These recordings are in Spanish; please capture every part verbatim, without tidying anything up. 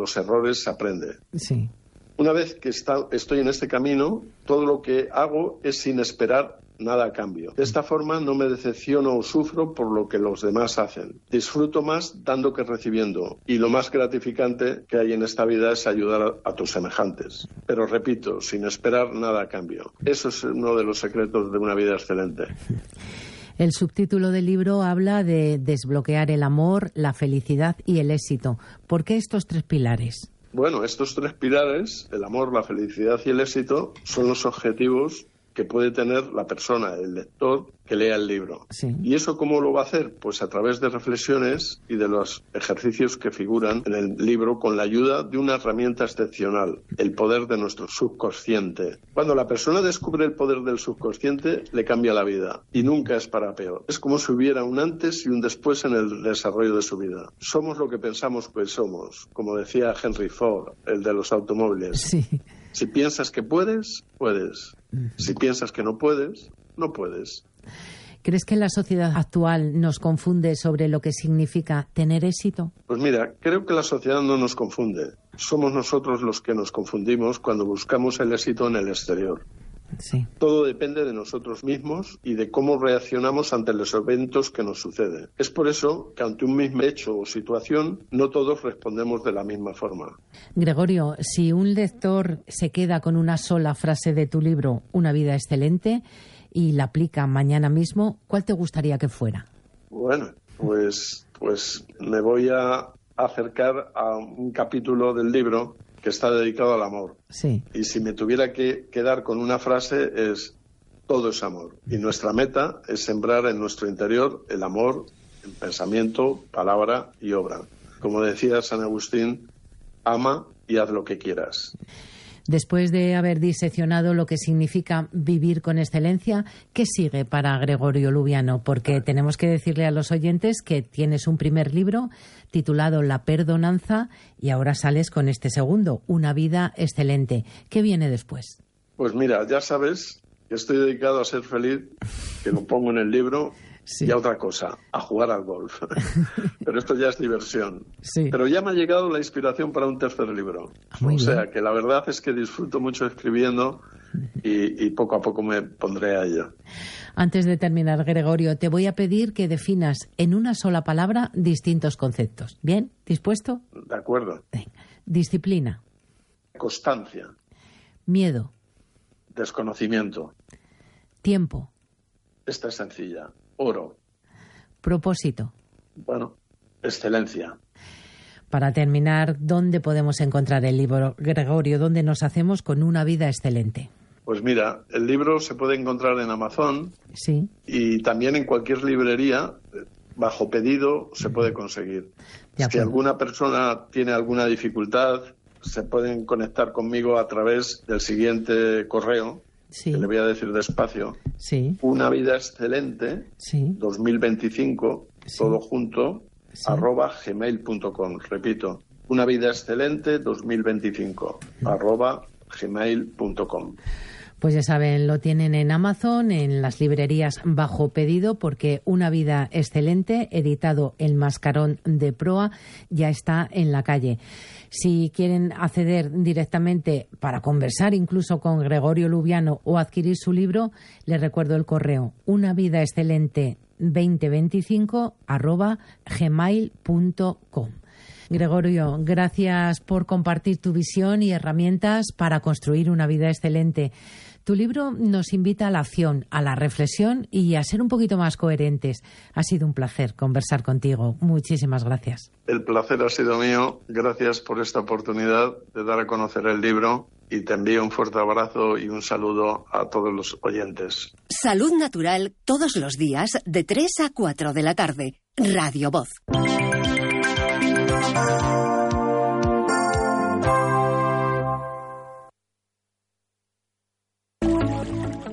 los errores se aprende. Sí. Una vez que está, estoy en este camino, todo lo que hago es sin esperar nada a cambio. De esta forma no me decepciono o sufro por lo que los demás hacen. Disfruto más dando que recibiendo. Y lo más gratificante que hay en esta vida es ayudar a, a tus semejantes. Pero repito, sin esperar nada a cambio. Eso es uno de los secretos de una vida excelente. El subtítulo del libro habla de desbloquear el amor, la felicidad y el éxito. ¿Por qué estos tres pilares? Bueno, estos tres pilares, el amor, la felicidad y el éxito, son los objetivos que puede tener la persona, el lector, que lea el libro. Sí. ¿Y eso cómo lo va a hacer? Pues a través de reflexiones y de los ejercicios que figuran en el libro con la ayuda de una herramienta excepcional, el poder de nuestro subconsciente. Cuando la persona descubre el poder del subconsciente, le cambia la vida y nunca es para peor. Es como si hubiera un antes y un después en el desarrollo de su vida. Somos lo que pensamos que somos, como decía Henry Ford, el de los automóviles. Sí. Si piensas que puedes, puedes. Si piensas que no puedes, no puedes. ¿Crees que la sociedad actual nos confunde sobre lo que significa tener éxito? Pues mira, creo que la sociedad no nos confunde. Somos nosotros los que nos confundimos cuando buscamos el éxito en el exterior. Sí. Todo depende de nosotros mismos y de cómo reaccionamos ante los eventos que nos suceden. Es por eso que ante un mismo hecho o situación no todos respondemos de la misma forma. Gregorio, si un lector se queda con una sola frase de tu libro, Una vida excelente, y la aplica mañana mismo, ¿cuál te gustaría que fuera? Bueno, pues, pues me voy a acercar a un capítulo del libro que está dedicado al amor. Sí. Y si me tuviera que quedar con una frase es: todo es amor. Y nuestra meta es sembrar en nuestro interior el amor en pensamiento, palabra y obra. Como decía San Agustín, ama y haz lo que quieras. Después de haber diseccionado lo que significa vivir con excelencia, ¿qué sigue para Gregorio Lubiano? Porque tenemos que decirle a los oyentes que tienes un primer libro titulado La Perdonanza y ahora sales con este segundo, Una vida excelente. ¿Qué viene después? Pues mira, ya sabes que estoy dedicado a ser feliz, que lo pongo en el libro. Sí. Y a otra cosa, a jugar al golf. Pero esto ya es diversión. Sí. Pero ya me ha llegado la inspiración para un tercer libro. Muy o sea, bien. que la verdad es que disfruto mucho escribiendo y, y poco a poco me pondré a ello. Antes de terminar, Gregorio, te voy a pedir que definas en una sola palabra distintos conceptos. ¿Bien? ¿Dispuesto? De acuerdo. Venga. Disciplina. Constancia. Miedo. Desconocimiento. Tiempo. Esta es sencilla. Oro. Propósito. Bueno, excelencia. Para terminar, ¿dónde podemos encontrar el libro, Gregorio? ¿Dónde nos hacemos con una vida excelente? Pues mira, el libro se puede encontrar en Amazon. Sí. Y también en cualquier librería, bajo pedido, se puede conseguir. Si alguna persona tiene alguna dificultad, se pueden conectar conmigo a través del siguiente correo. Sí. Que le voy a decir despacio. Sí. Una vida excelente, sí. dos mil veinticinco, sí. todo junto, sí. arroba gmail punto com. Repito, una vida excelente dos mil veinticinco, sí. arroba gmail punto com. Pues ya saben, lo tienen en Amazon, en las librerías bajo pedido, porque Una vida excelente, editado El Mascarón de Proa, ya está en la calle. Si quieren acceder directamente para conversar incluso con Gregorio Lubiano o adquirir su libro, les recuerdo el correo una vida excelente veinte veinticinco arroba gmail punto com. Gregorio, gracias por compartir tu visión y herramientas para construir una vida excelente. Tu libro nos invita a la acción, a la reflexión y a ser un poquito más coherentes. Ha sido un placer conversar contigo. Muchísimas gracias. El placer ha sido mío. Gracias por esta oportunidad de dar a conocer el libro y te envío un fuerte abrazo y un saludo a todos los oyentes. Salud Natural, todos los días de tres a cuatro de la tarde. Radio Voz.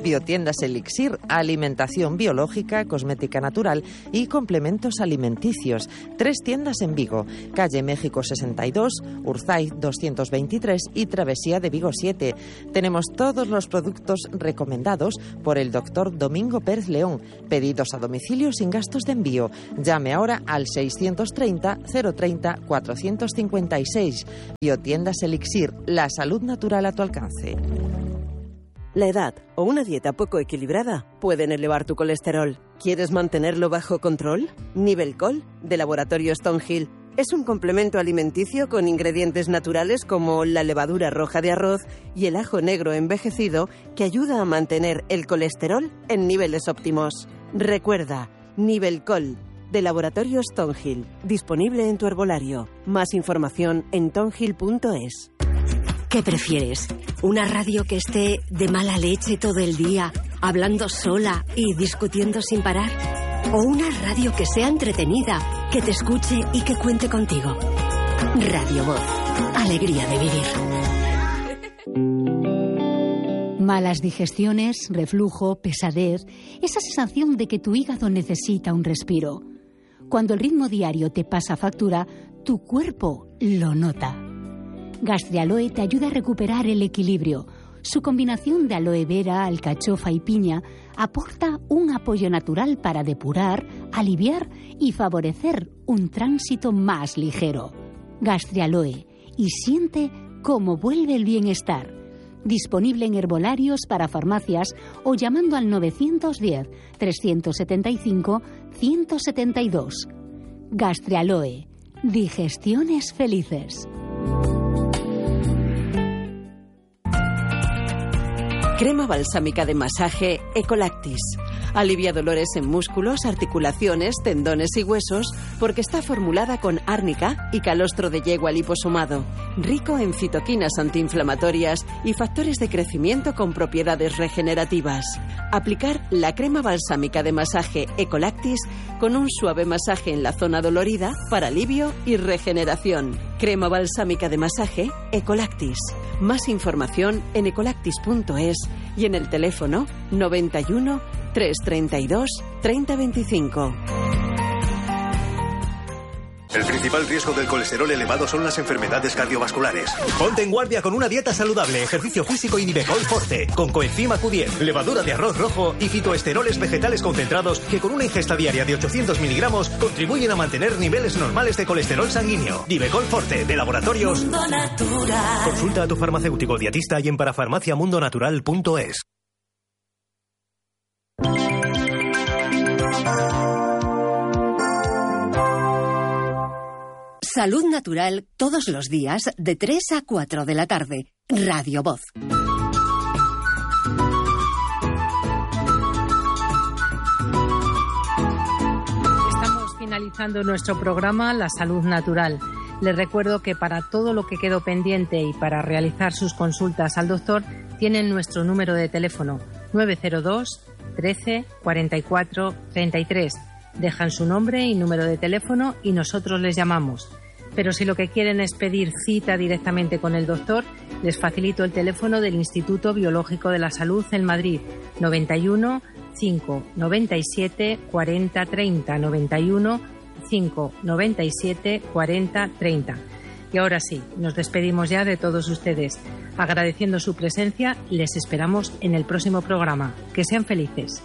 Biotiendas Elixir, alimentación biológica, cosmética natural y complementos alimenticios. Tres tiendas en Vigo, calle México sesenta y dos, Urzaiz doscientos veintitrés y Travesía de Vigo siete. Tenemos todos los productos recomendados por el doctor Domingo Pérez León. Pedidos a domicilio sin gastos de envío. Llame ahora al seiscientos treinta, cero treinta, cuatrocientos cincuenta y seis. Biotiendas Elixir, la salud natural a tu alcance. La edad o una dieta poco equilibrada pueden elevar tu colesterol. ¿Quieres mantenerlo bajo control? Nivelcol, de Laboratorio Stonehill, es un complemento alimenticio con ingredientes naturales como la levadura roja de arroz y el ajo negro envejecido que ayuda a mantener el colesterol en niveles óptimos. Recuerda, Nivelcol, de Laboratorio Stonehill, disponible en tu herbolario. Más información en tonhill punto es. ¿Qué prefieres? ¿Una radio que esté de mala leche todo el día, hablando sola y discutiendo sin parar? ¿O una radio que sea entretenida, que te escuche y que cuente contigo? Radio Voz. Alegría de vivir. Malas digestiones, reflujo, pesadez, esa sensación de que tu hígado necesita un respiro. Cuando el ritmo diario te pasa factura, tu cuerpo lo nota. Gastrialoe te ayuda a recuperar el equilibrio. Su combinación de aloe vera, alcachofa y piña aporta un apoyo natural para depurar, aliviar y favorecer un tránsito más ligero. Gastrialoe, y siente cómo vuelve el bienestar. Disponible en herbolarios para farmacias o llamando al nueve uno cero, tres siete cinco, uno siete dos. Gastrialoe, digestiones felices. Crema balsámica de masaje Ecolactis. Alivia dolores en músculos, articulaciones, tendones y huesos porque está formulada con árnica y calostro de yegua liposomado. Rico en citoquinas antiinflamatorias y factores de crecimiento con propiedades regenerativas. Aplicar la crema balsámica de masaje Ecolactis con un suave masaje en la zona dolorida para alivio y regeneración. Crema balsámica de masaje Ecolactis. Más información en ecolactis punto es y en el teléfono noventa y uno, trescientos treinta y dos, treinta veinticinco. El principal riesgo del colesterol elevado son las enfermedades cardiovasculares. Ponte en guardia con una dieta saludable, ejercicio físico y Nivecol Forte, con coenzima Q diez, levadura de arroz rojo y fitoesteroles vegetales concentrados que con una ingesta diaria de ochocientos miligramos contribuyen a mantener niveles normales de colesterol sanguíneo. Nivecol Forte, de Laboratorios Mundo Natural. Consulta a tu farmacéutico dietista y en parafarmacia mundo natural punto es. Salud Natural todos los días de tres a cuatro de la tarde. Radio Voz. Estamos finalizando nuestro programa La Salud Natural. Les recuerdo que para todo lo que quedó pendiente y para realizar sus consultas al doctor tienen nuestro número de teléfono nueve cero dos, trece, cuarenta y cuatro, treinta y tres. Dejan su nombre y número de teléfono y nosotros les llamamos. Pero si lo que quieren es pedir cita directamente con el doctor, les facilito el teléfono del Instituto Biológico de la Salud en Madrid, noventa y uno, cinco, noventa y siete, cuarenta, treinta, noventa y uno, cinco, noventa y siete, cuarenta, treinta. Y ahora sí, nos despedimos ya de todos ustedes. Agradeciendo su presencia, les esperamos en el próximo programa. Que sean felices.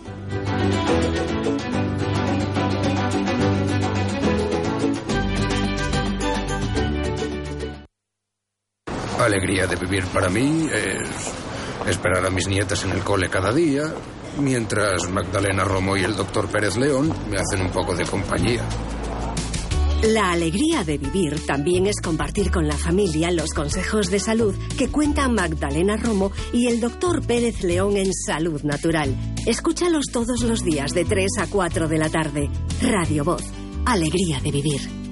Alegría de vivir para mí es esperar a mis nietas en el cole cada día, mientras Magdalena Romo y el doctor Pérez León me hacen un poco de compañía. La alegría de vivir también es compartir con la familia los consejos de salud que cuentan Magdalena Romo y el doctor Pérez León en Salud Natural. Escúchalos todos los días de tres a cuatro de la tarde. Radio Voz. Alegría de vivir.